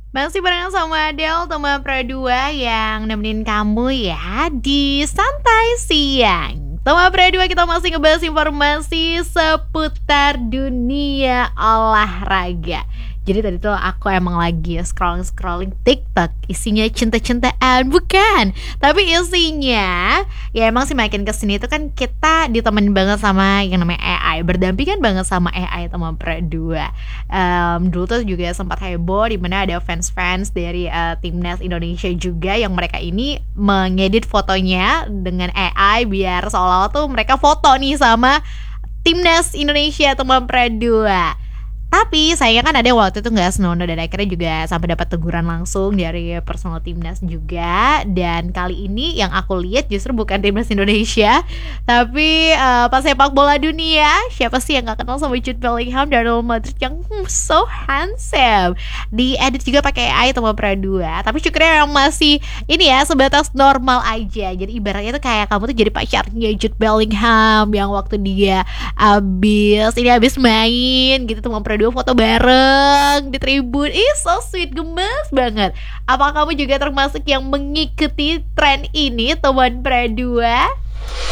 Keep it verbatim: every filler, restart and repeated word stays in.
Masih barengan sama Adele, teman Pradua yang nemenin kamu ya di Santai Siang. Teman Pradua, kita masih ngebahas informasi seputar dunia olahraga. Jadi tadi tuh aku emang lagi scrolling-scrolling TikTok, isinya cinta-cintaan, bukan, tapi isinya ya emang sih makin kesini tuh kan kita ditemenin banget sama yang namanya A I, berdampingan banget sama A I teman Pradua. Um, dulu tuh juga sempat heboh dimana ada fans-fans dari uh, timnas Indonesia juga yang mereka ini mengedit fotonya dengan A I biar seolah-olah tuh mereka foto nih sama timnas Indonesia teman Pradua. Tapi sayangnya kan ada yang waktu itu nggak senonoh dan akhirnya juga sampai dapat teguran langsung dari personal timnas juga. Dan kali ini yang aku lihat justru bukan timnas Indonesia, tapi uh, pesepak bola dunia. Siapa sih yang nggak kenal sama Jude Bellingham dari Real Madrid yang hmm, so handsome. Diedit juga pakai A I teman Pradua. Tapi syukurnya yang masih ini ya sebatas normal aja. Jadi ibaratnya tuh kayak kamu tuh jadi pacarnya Jude Bellingham yang waktu dia abis ini abis main gitu teman Pradua foto bareng di tribun. Ih so sweet, gemes banget. Apa kamu juga termasuk yang mengikuti tren ini teman Pradua?